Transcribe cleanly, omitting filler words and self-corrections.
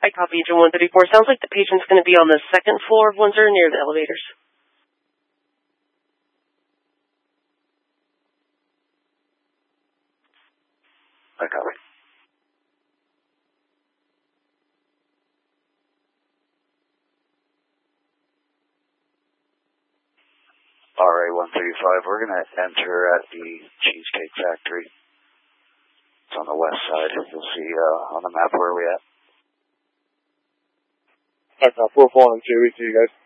I copy Agent 134. Sounds like the patient's going to be on the second floor of Windsor near the elevators. I copy. RA-135, we're going to enter at the Cheesecake Factory. It's on the west side. You'll see on the map where we're at. Alright, 4-4 on JV to you guys.